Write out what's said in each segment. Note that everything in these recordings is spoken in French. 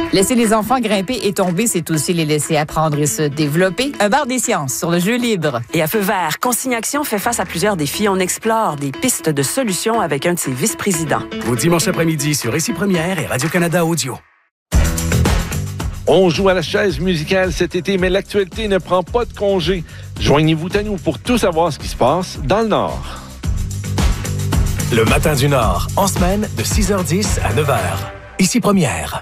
Laisser les enfants grimper et tomber, c'est aussi les laisser apprendre et se développer. Un bar des sciences sur le jeu libre. Et à Feu vert, Consigne Action fait face à plusieurs défis. On explore des pistes de solutions avec un de ses vice-présidents. Au dimanche après-midi sur Ici Première et Radio-Canada Audio. On joue à la chaise musicale cet été, mais l'actualité ne prend pas de congé. Joignez-vous à nous pour tout savoir ce qui se passe dans le Nord. Le Matin du Nord, en semaine de 6h10 à 9h. Ici Première.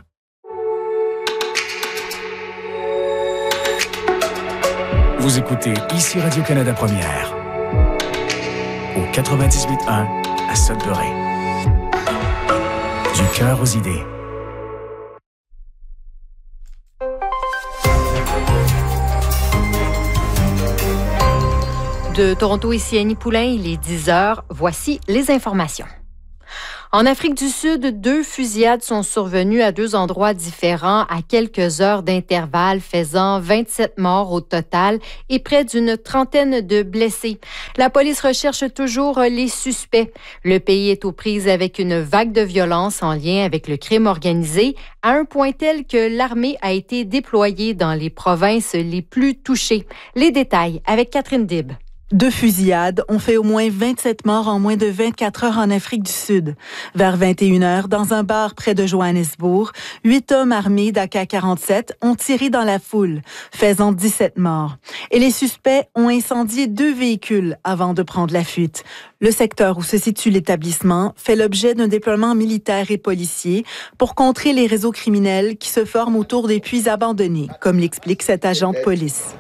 Vous écoutez Ici Radio-Canada Première. Au 98.1 à Sudbury. Du cœur aux idées. De Toronto, ici Annie Poulain, il est 10h. Voici les informations. En Afrique du Sud, 2 fusillades sont survenues à 2 endroits différents à quelques heures d'intervalle, faisant 27 morts au total et près d'une trentaine de blessés. La police recherche toujours les suspects. Le pays est aux prises avec une vague de violence en lien avec le crime organisé, à un point tel que l'armée a été déployée dans les provinces les plus touchées. Les détails avec Catherine Dib. 2 fusillades ont fait au moins 27 morts en moins de 24 heures en Afrique du Sud. Vers 21h, dans un bar près de Johannesburg, 8 hommes armés d'AK-47 ont tiré dans la foule, faisant 17 morts. Et les suspects ont incendié 2 véhicules avant de prendre la fuite. Le secteur où se situe l'établissement fait l'objet d'un déploiement militaire et policier pour contrer les réseaux criminels qui se forment autour des puits abandonnés, comme l'explique cet agent de police.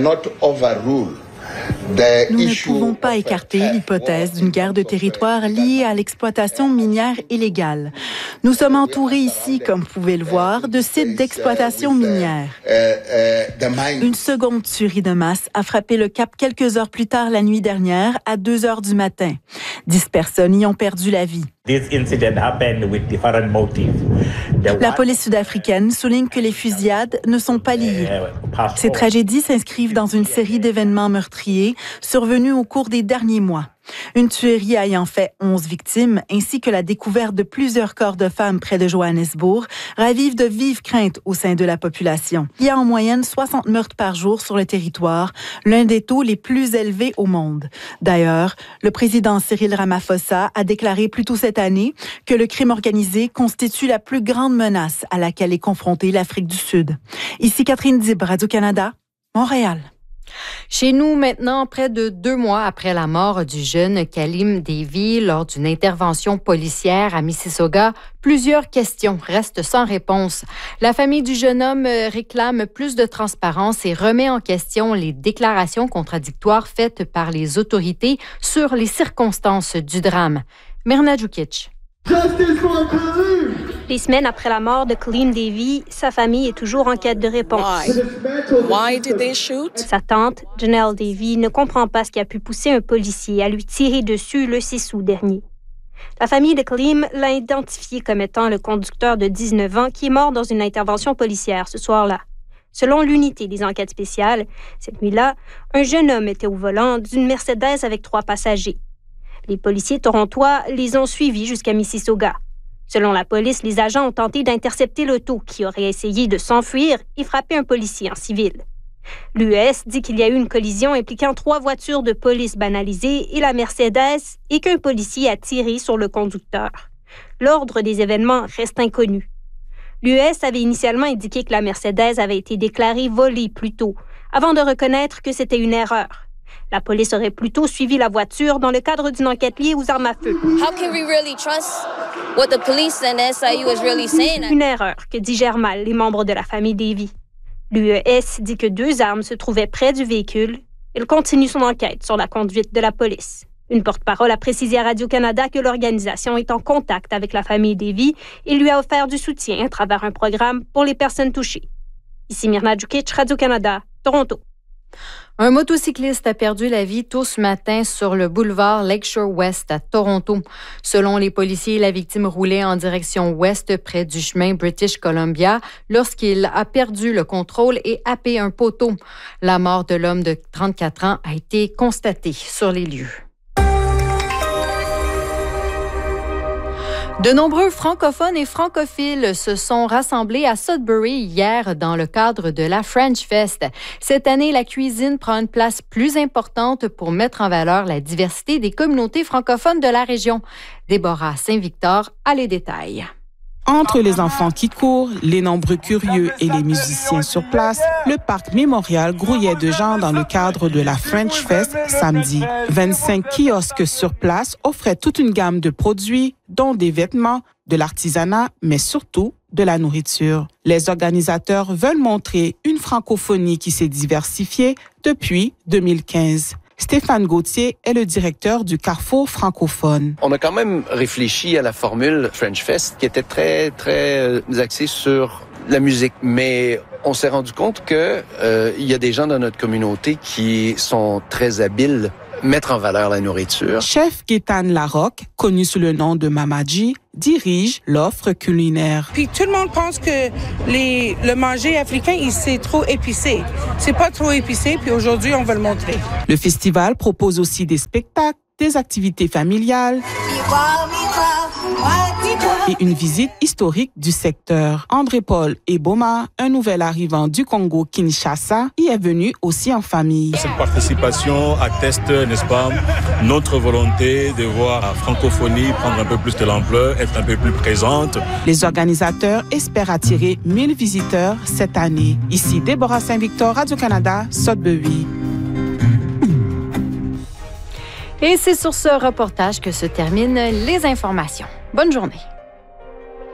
Nous ne pouvons pas écarter l'hypothèse d'une guerre de territoire liée à l'exploitation minière illégale. Nous sommes entourés ici, comme vous pouvez le voir, de sites d'exploitation minière. Une seconde tuerie de masse a frappé le Cap quelques heures plus tard la nuit dernière, à 2h du matin. 10 personnes y ont perdu la vie. La police sud-africaine souligne que les fusillades ne sont pas liées. Ces tragédies s'inscrivent dans une série d'événements meurtriers survenus au cours des derniers mois. Une tuerie ayant fait 11 victimes, ainsi que la découverte de plusieurs corps de femmes près de Johannesburg, ravivent de vives craintes au sein de la population. Il y a en moyenne 60 meurtres par jour sur le territoire, l'un des taux les plus élevés au monde. D'ailleurs, le président Cyril Ramaphosa a déclaré plus tôt cette année que le crime organisé constitue la plus grande menace à laquelle est confrontée l'Afrique du Sud. Ici Catherine Dib, Radio-Canada, Montréal. Chez nous, maintenant, près de 2 mois après la mort du jeune Kalim Davy lors d'une intervention policière à Mississauga, plusieurs questions restent sans réponse. La famille du jeune homme réclame plus de transparence et remet en question les déclarations contradictoires faites par les autorités sur les circonstances du drame. Myrna Djukic. Des semaines après la mort de Kalim Davy, sa famille est toujours en quête de réponse. Why did they shoot? Sa tante, Janelle Davy, ne comprend pas ce qui a pu pousser un policier à lui tirer dessus le 6 août dernier. La famille de Kalim l'a identifié comme étant le conducteur de 19 ans qui est mort dans une intervention policière ce soir-là. Selon l'unité des enquêtes spéciales, cette nuit-là, un jeune homme était au volant d'une Mercedes avec 3 passagers. Les policiers torontois les ont suivis jusqu'à Mississauga. Selon la police, les agents ont tenté d'intercepter l'auto qui aurait essayé de s'enfuir et frapper un policier en civil. L'US dit qu'il y a eu une collision impliquant 3 voitures de police banalisées et la Mercedes et qu'un policier a tiré sur le conducteur. L'ordre des événements reste inconnu. L'US avait initialement indiqué que la Mercedes avait été déclarée volée plus tôt, avant de reconnaître que c'était une erreur. La police aurait plutôt suivi la voiture dans le cadre d'une enquête liée aux armes à feu. How can we really trust what the police and the SIU is really saying? Une erreur que digèrent mal les membres de la famille Davy. L'UES dit que 2 armes se trouvaient près du véhicule. Il continue son enquête sur la conduite de la police. Une porte-parole a précisé à Radio-Canada que l'organisation est en contact avec la famille Davy et lui a offert du soutien à travers un programme pour les personnes touchées. Ici Myrna Djukic, Radio-Canada, Toronto. Un motocycliste a perdu la vie tôt ce matin sur le boulevard Lakeshore West à Toronto. Selon les policiers, la victime roulait en direction ouest près du chemin British Columbia lorsqu'il a perdu le contrôle et happé un poteau. La mort de l'homme de 34 ans a été constatée sur les lieux. De nombreux francophones et francophiles se sont rassemblés à Sudbury hier dans le cadre de la French Fest. Cette année, la cuisine prend une place plus importante pour mettre en valeur la diversité des communautés francophones de la région. Déborah Saint-Victor a les détails. Entre les enfants qui courent, les nombreux curieux et les musiciens sur place, le parc mémorial grouillait de gens dans le cadre de la French Fest samedi. 25 kiosques sur place offraient toute une gamme de produits, dont des vêtements, de l'artisanat, mais surtout de la nourriture. Les organisateurs veulent montrer une francophonie qui s'est diversifiée depuis 2015. Stéphane Gauthier est le directeur du Carrefour francophone. On a quand même réfléchi à la formule French Fest qui était très axée sur la musique, mais on s'est rendu compte que il y a des gens dans notre communauté qui sont très habiles à mettre en valeur la nourriture. Chef Gaétane Larocque, connu sous le nom de Mamadji, dirige l'offre culinaire. Puis tout le monde pense que le manger africain, c'est trop épicé. C'est pas trop épicé, puis aujourd'hui, on va le montrer. Le festival propose aussi des spectacles, des activités familiales et une visite historique du secteur. André-Paul Eboma, un nouvel arrivant du Congo-Kinshasa, y est venu aussi en famille. Cette participation atteste, n'est-ce pas, notre volonté de voir la francophonie prendre un peu plus de l'ampleur, être un peu plus présente. Les organisateurs espèrent attirer 1000 visiteurs cette année. Ici, Déborah Saint-Victor, Radio-Canada, Sudbury. Et c'est sur ce reportage que se terminent les informations. Bonne journée.